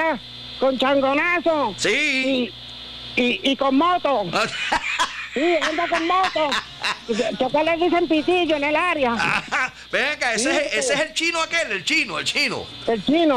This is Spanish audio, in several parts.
anda con changonazo. Sí. Y con moto. Sí, anda con moto. Que le dicen pitillo en el área. Ajá. Ven acá, ese es el chino aquel, el chino. El chino.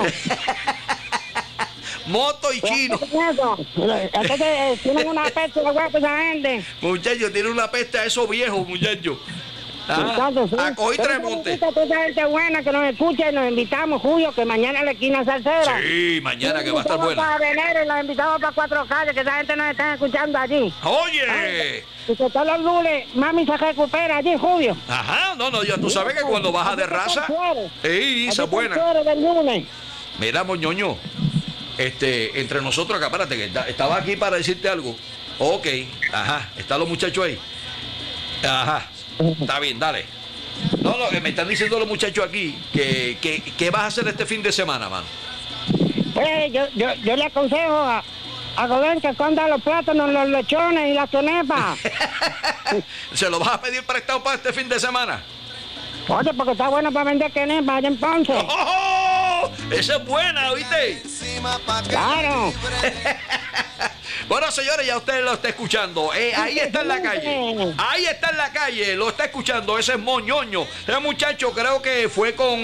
Moto y chino. Entonces tienen una peste de huevo esa gente. Muchachos, tiene una peste a esos viejos, muchachos. A coger Tremonte. Toda esa gente buena que nos escucha y nos invitamos, Julio, que mañana la esquina salsera. Sí, mañana que va a estar buena. Para Venero y los invitamos para Cuatro Calles, que esa gente nos está escuchando allí. Oye. Y que todos los lunes mami se recupera allí, Julio. Ajá, no, ya tú sabes que cuando baja de raza. Sí, esa es buena. Mira, moñoño. Entre nosotros acá, espérate, que estaba aquí para decirte algo. Ok, ajá, están los muchachos ahí. Ajá, está bien, dale. No, que me están diciendo los muchachos aquí que vas a hacer este fin de semana, mano. Pues yo le aconsejo a Godén que esconda los plátanos, los lechones y las tonepas. ¿Se lo vas a pedir prestado para este fin de semana? Oye, porque está bueno para vender quenepa allá en Ponce. ¡Oh! Esa es buena, ¿oíste? Claro. Bueno, señores, ya usted lo está escuchando. Ahí está en la calle. Ahí está en la calle, lo está escuchando. Ese es Moñoño. Ese muchacho creo que fue con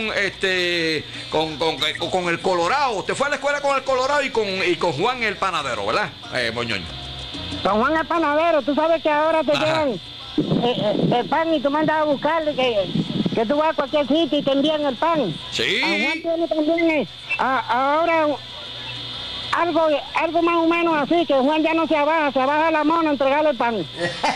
el Colorado. Usted fue a la escuela con el Colorado y con Juan el panadero, ¿verdad? Moñoño. Con Juan el panadero, tú sabes que ahora te llevan el pan y tú mandas a buscarle que tú vas a cualquier sitio y te envían el pan. Sí. Juan tiene también ahora algo más o menos así, que Juan ya no se abaja la mano a entregarle el pan.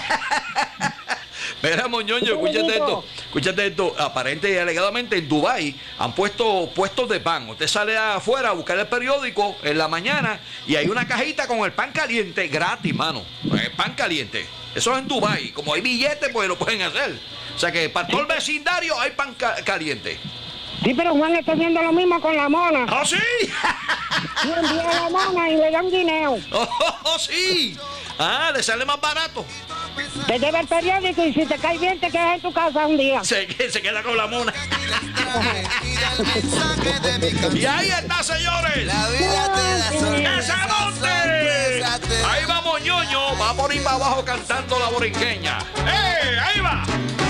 Mira, Moñoño, escúchate esto. Aparente y alegadamente en Dubái han puesto puestos de pan. Usted sale afuera a buscar el periódico en la mañana y hay una cajita con el pan caliente gratis, mano. Pan caliente. Eso es en Dubái. Como hay billetes, pues lo pueden hacer. O sea que para todo el vecindario hay pan caliente. Sí, pero Juan está haciendo lo mismo con la mona. ¡Oh, sí! Y envía la mona y le da un guineo. ¡Oh, sí! Le sale más barato. Te lleva el periódico y si te cae bien te quedas en tu casa un día. Se queda con la mona. Y ahí está, señores. ¡Ese monte! Ahí va Moñoño, va por ahí para abajo cantando la borinqueña. Ahí va!